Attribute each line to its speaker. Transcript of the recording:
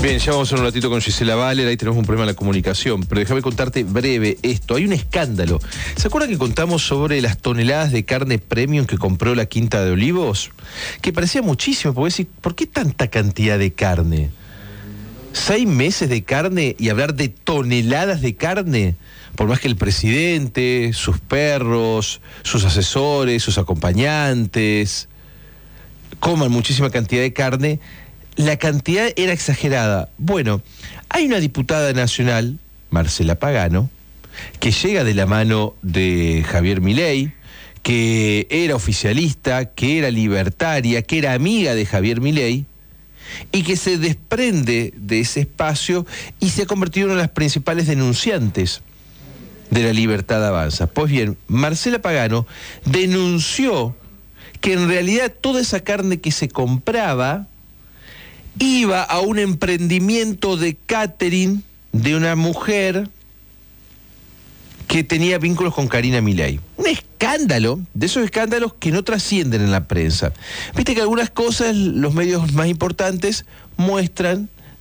Speaker 1: Bien, ya vamos en un ratito con Gisela Valer, ahí tenemos un problema en la comunicación, pero déjame contarte breve esto. Hay un escándalo. ¿Se acuerdan que contamos sobre las toneladas de carne premium que compró la Quinta de Olivos? Que parecía muchísimo, porque decir, ¿por qué tanta cantidad de carne? 6 meses de carne y hablar de toneladas de carne, por más que el presidente, sus perros, sus asesores, sus acompañantes coman muchísima cantidad de carne, la cantidad era exagerada. Bueno, hay una diputada nacional, Marcela Pagano, que llega de la mano de Javier Milei, que era oficialista, que era libertaria, que era amiga de Javier Milei, y que se desprende de ese espacio y se ha convertido en una de las principales denunciantes de La Libertad Avanza. Pues bien, Marcela Pagano denunció que en realidad toda esa carne que se compraba iba a un emprendimiento de catering de una mujer que tenía vínculos con Karina Milei. Un escándalo, de esos escándalos que no trascienden en la prensa. Viste que algunas cosas los medios más importantes muestran